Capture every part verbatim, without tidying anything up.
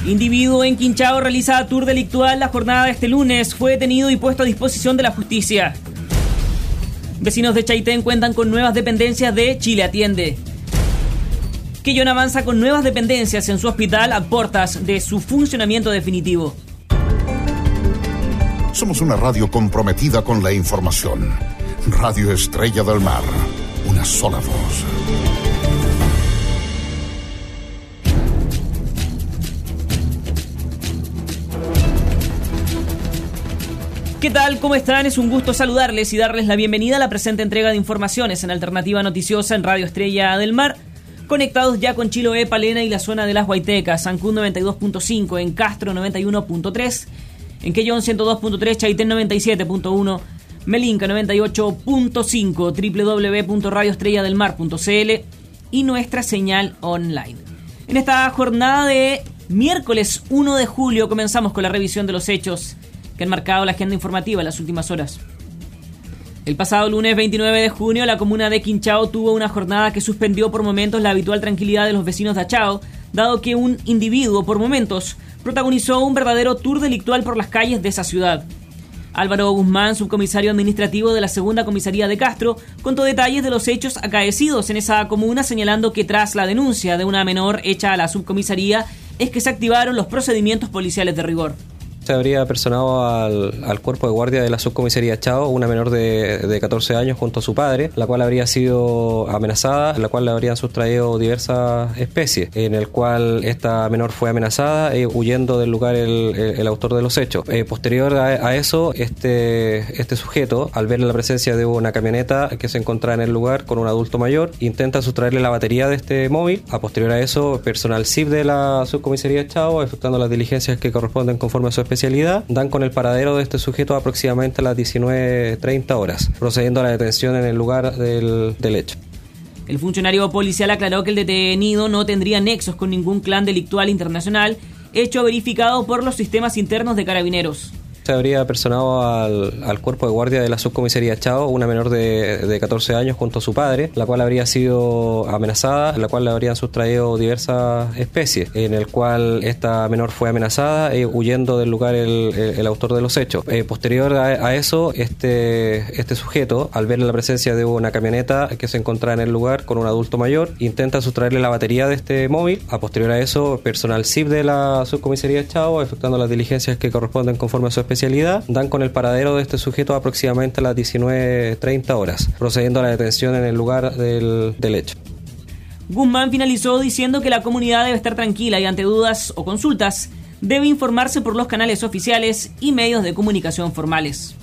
Individuo en Quinchao realiza tour delictual. La jornada de este lunes fue detenido y puesto a disposición de la justicia. Vecinos de Chaitén cuentan con nuevas dependencias de Chile Atiende. Quillón avanza con nuevas dependencias en su hospital a puertas de su funcionamiento definitivo. Somos una radio comprometida con la información. Radio Estrella del Mar. Una sola voz. ¿Qué tal? ¿Cómo están? Es un gusto saludarles y darles la bienvenida a la presente entrega de informaciones en Alternativa Noticiosa en Radio Estrella del Mar. Conectados ya con Chiloé, Palena y la zona de las Huaytecas, Ancud noventa y dos punto cinco, en Castro noventa y uno punto tres, en Quellón ciento dos punto tres, Chaitén noventa y siete punto uno, Melinca noventa y ocho punto cinco, doble u doble u doble u punto radio estrella del mar punto c l y nuestra señal online. En esta jornada de miércoles uno de julio comenzamos con la revisión de los hechos que han marcado la agenda informativa en las últimas horas. El pasado lunes veintinueve de junio, la comuna de Quinchao tuvo una jornada que suspendió por momentos la habitual tranquilidad de los vecinos de Achao, dado que un individuo, por momentos, protagonizó un verdadero tour delictual por las calles de esa ciudad. Álvaro Guzmán, subcomisario administrativo de la segunda comisaría de Castro, contó detalles de los hechos acaecidos en esa comuna, señalando que tras la denuncia de una menor hecha a la subcomisaría, es que se activaron los procedimientos policiales de rigor. Se habría personado al, al cuerpo de guardia de la subcomisaría Chao, una menor de, de catorce años junto a su padre, la cual habría sido amenazada, en la cual le habrían sustraído diversas especies, en el cual esta menor fue amenazada, eh, huyendo del lugar el, el, el autor de los hechos. Eh, posterior a, a eso, este, este sujeto, al ver la presencia de una camioneta que se encontraba en el lugar con un adulto mayor, intenta sustraerle la batería de este móvil. A posterior a eso, personal S I V de la subcomisaría Chao, efectuando las diligencias que corresponden conforme a su especialidad, dan con el paradero de este sujeto aproximadamente a las diecinueve treinta horas, procediendo a la detención en el lugar del, del hecho. El funcionario policial aclaró que el detenido no tendría nexos con ningún clan delictual internacional, hecho verificado por los sistemas internos de Carabineros. Se habría personado al, al cuerpo de guardia de la subcomisaría Chao, una menor de, de catorce años junto a su padre, la cual habría sido amenazada, en la cual le habrían sustraído diversas especies, en el cual esta menor fue amenazada, eh, huyendo del lugar el, el, el autor de los hechos. Eh, posterior a, a eso, este, este sujeto, al ver la presencia de una camioneta que se encontraba en el lugar con un adulto mayor, intenta sustraerle la batería de este móvil. A posterior a eso, personal S I V de la subcomisaría Chao, efectuando las diligencias que corresponden conforme a su especialidad, dan con el paradero de este sujeto aproximadamente a las diecinueve treinta horas, procediendo a la detención en el lugar del, del hecho. Guzmán finalizó diciendo que la comunidad debe estar tranquila y ante dudas o consultas debe informarse por los canales oficiales y medios de comunicación formales.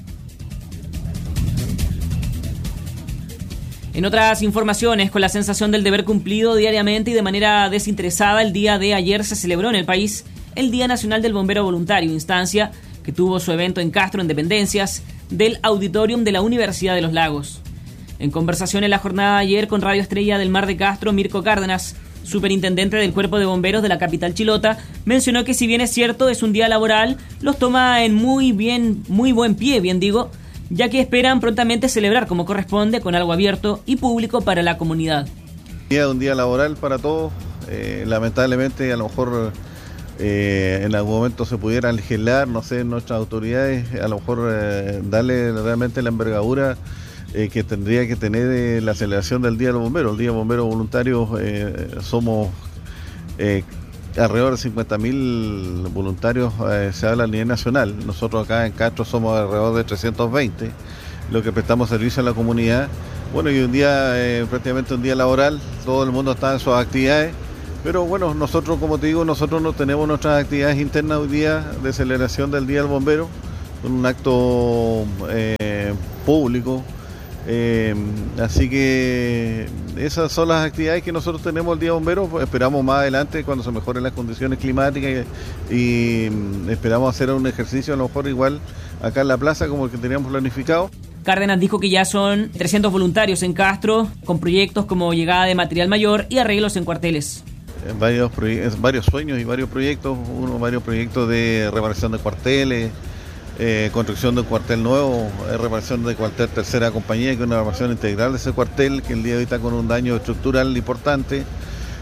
En otras informaciones, con la sensación del deber cumplido diariamente y de manera desinteresada, el día de ayer se celebró en el país el Día Nacional del Bombero Voluntario, instancia que tuvo su evento en Castro en dependencias del Auditorium de la Universidad de los Lagos. En conversación en la jornada de ayer con Radio Estrella del Mar de Castro, Mirko Cárdenas, superintendente del Cuerpo de Bomberos de la capital chilota, mencionó que si bien es cierto es un día laboral, los toma en muy bien, muy buen pie, bien digo, ya que esperan prontamente celebrar como corresponde con algo abierto y público para la comunidad. Día un día laboral para todos, eh, lamentablemente a lo mejor Eh, en algún momento se pudiera legislar, no sé, nuestras autoridades, a lo mejor eh, darle realmente la envergadura eh, que tendría que tener eh, la celebración del Día de los Bomberos. El Día de Bomberos Voluntarios, eh, somos eh, alrededor de cincuenta mil voluntarios, eh, se habla a nivel nacional. Nosotros acá en Castro somos alrededor de trescientos veinte, lo que prestamos servicio a la comunidad. Bueno, y un día, eh, prácticamente un día laboral, todo el mundo está en sus actividades. Pero bueno, nosotros, como te digo, nosotros no tenemos nuestras actividades internas hoy día de celebración del Día del Bombero, con un acto eh, público. Eh, así que esas son las actividades que nosotros tenemos el Día Bombero. Esperamos más adelante, cuando se mejoren las condiciones climáticas, y, y esperamos hacer un ejercicio a lo mejor igual acá en la plaza como el que teníamos planificado. Cárdenas dijo que ya son trescientos voluntarios en Castro, con proyectos como llegada de material mayor y arreglos en cuarteles. Varios, varios sueños y varios proyectos, uno, varios proyectos de reparación de cuarteles, eh, construcción de un cuartel nuevo, eh, reparación de cuartel tercera compañía, que es una reparación integral de ese cuartel, que el día de hoy está con un daño estructural importante.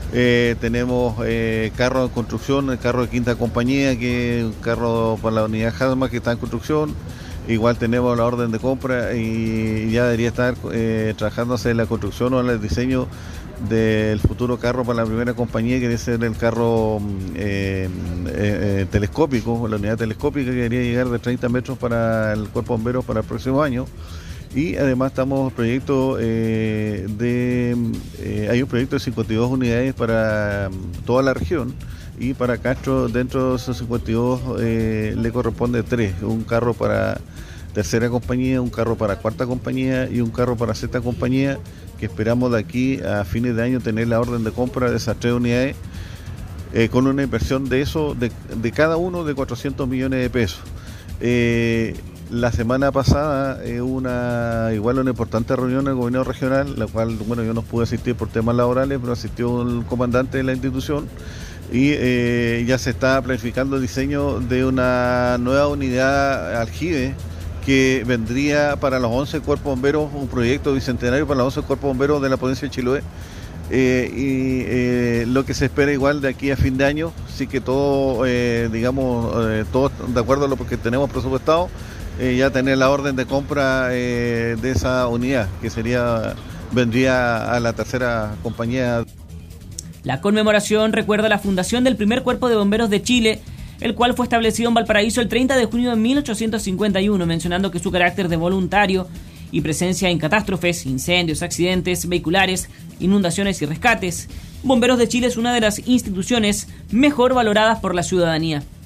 Eh, tenemos eh, carro en construcción, el carro de quinta compañía, que es un carro para la unidad Hazmat que está en construcción. Igual tenemos la orden de compra y ya debería estar eh, trabajándose en la construcción o en el diseño del futuro carro para la primera compañía, que debe ser el carro eh, eh, eh, telescópico, la unidad telescópica, que debería llegar de treinta metros para el Cuerpo de Bomberos para el próximo año. Y además estamos proyecto eh, de eh, hay un proyecto de cincuenta y dos unidades para toda la región, y para Castro dentro de esos cincuenta y dos eh, le corresponde tres: un carro para tercera compañía, un carro para cuarta compañía y un carro para sexta compañía, que esperamos de aquí a fines de año tener la orden de compra de esas tres unidades, eh, con una inversión de eso, de, de cada uno, de cuatrocientos millones de pesos. Eh, la semana pasada eh, una igual una importante reunión en el gobierno regional, la cual, bueno, yo no pude asistir por temas laborales, pero asistió el comandante de la institución, y eh, ya se está planificando el diseño de una nueva unidad aljibe que vendría para los once cuerpos bomberos, un proyecto bicentenario para los once cuerpos bomberos de la provincia de Chiloé. Eh, y eh, lo que se espera igual de aquí a fin de año, sí que todo, eh, digamos, eh, todo de acuerdo a lo que tenemos presupuestado, eh, ya tener la orden de compra eh, de esa unidad, que sería vendría a la tercera compañía. La conmemoración recuerda la fundación del primer Cuerpo de Bomberos de Chile, el cual fue establecido en Valparaíso el treinta de junio de mil ochocientos cincuenta y uno, mencionando que su carácter de voluntario y presencia en catástrofes, incendios, accidentes vehiculares, inundaciones y rescates, Bomberos de Chile es una de las instituciones mejor valoradas por la ciudadanía.